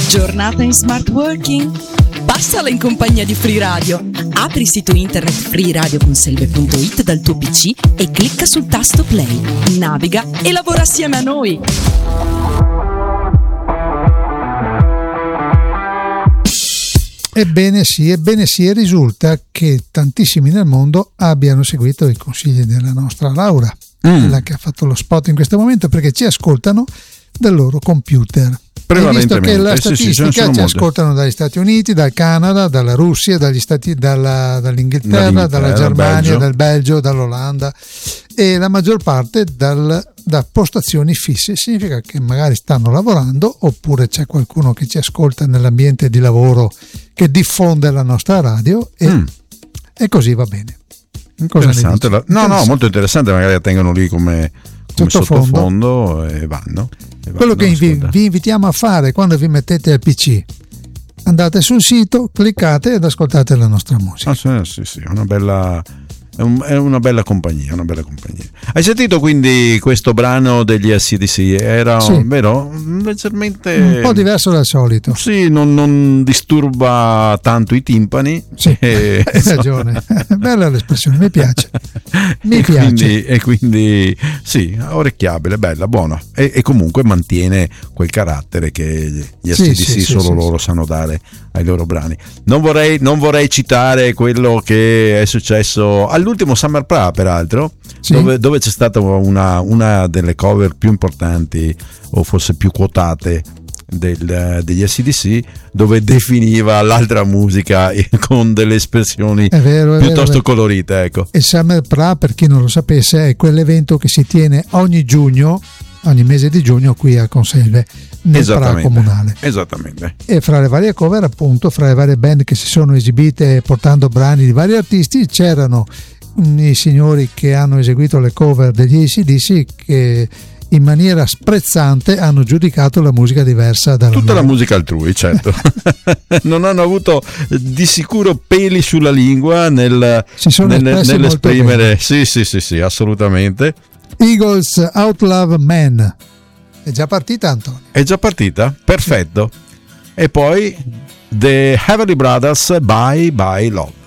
Giornata in smart working? Passala in compagnia di Free Radio. Apri il sito internet freeradio.it dal tuo PC e clicca sul tasto play. Naviga e lavora assieme a noi. Ebbene sì, e risulta che tantissimi nel mondo abbiano seguito i consigli della nostra Laura, quella che ha fatto lo spot in questo momento, perché ci ascoltano dal loro computer. Hai visto che la statistica ci ascoltano dagli Stati Uniti, dal Canada, dalla Russia, dall'Inghilterra, dalla Germania, dal Belgio, dall'Olanda, e la maggior parte da postazioni fisse. Significa che magari stanno lavorando, oppure c'è qualcuno che ci ascolta nell'ambiente di lavoro che diffonde la nostra radio, e così va bene. Interessante. Molto interessante, magari la tengono lì come sottofondo e vanno. Quello che vi invitiamo a fare quando vi mettete al PC: andate sul sito, cliccate ed ascoltate la nostra musica. Sì, è una bella compagnia, Hai sentito quindi questo brano degli AC/DC? Era vero? Leggermente un po' diverso dal solito. Sì, non disturba tanto i timpani. Sì, hai ragione. Bella l'espressione, mi piace. E quindi sì, orecchiabile, bella, buona. E comunque mantiene quel carattere che gli AC/DC loro sanno dare ai loro brani. Non vorrei citare quello che è successo all'ultimo Summer Pra, peraltro, dove c'è stata una delle cover più importanti, o forse più quotate, degli AC/DC, dove definiva l'altra musica con delle espressioni piuttosto colorite, ecco. E Summer Pra, per chi non lo sapesse, è quell'evento che si tiene ogni mese di giugno qui a Conselve, nel Pra comunale. Esattamente. E fra le varie cover, appunto, fra le varie band che si sono esibite portando brani di vari artisti, c'erano i signori che hanno eseguito le cover degli AC/DC, che in maniera sprezzante hanno giudicato la musica diversa dalla tutta la musica altrui, certo. Non hanno avuto di sicuro peli sulla lingua nell'esprimere. Sì, assolutamente. Eagles Outlaw Man è già partita, Antonio? È già partita? Perfetto. E poi The Heavenly Brothers, Bye Bye Love.